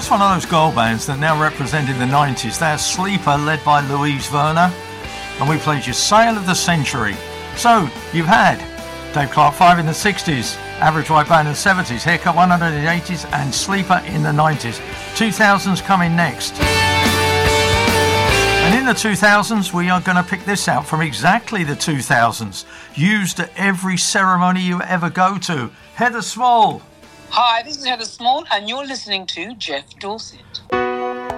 That's one of those girl bands that now represented the 90s. They're Sleeper, led by Louise Werner, and we played your Sale of the Century. So, you've had Dave Clark 5 in the 60s, Average White Band in the 70s, Haircut 100 in the 80s, and Sleeper in the 90s. 2000s coming next. And in the 2000s, we are going to pick this out from exactly the 2000s. Used at every ceremony you ever go to. Heather Small. Hi, this is Heather Small, and you're listening to Jeff Dorset.